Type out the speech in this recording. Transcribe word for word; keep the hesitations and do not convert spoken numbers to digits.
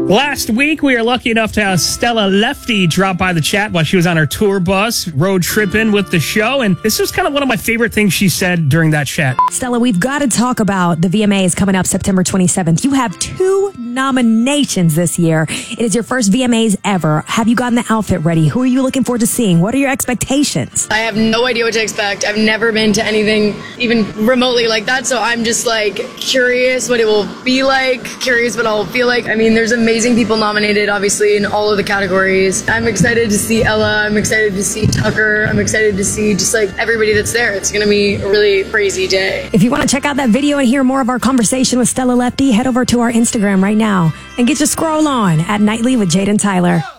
Last week, we were lucky enough to have Stella Lefty drop by the chat while she was on her tour bus, road tripping with the show. And this was kind of one of my favorite things she said during that chat. Stella, we've got to talk about the V M As coming up September twenty-seventh. You have two nominations this year. It is your first V M As ever. Have you gotten the outfit ready? Who are you looking forward to seeing? What are your expectations? I have no idea what to expect. I've never been to anything even remotely like that. So I'm just like curious what it will be like, curious what I'll feel like. I mean, there's amazing people nominated, obviously, in all of the categories. I'm excited to see Ella. I'm excited to see Tucker. I'm excited to see just like everybody that's there. It's going to be a really crazy day. If you want to check out that video and hear more of our conversation with Stella Lefty, head over to our Instagram right now and get your scroll on at Nightly with Jade and Tyler.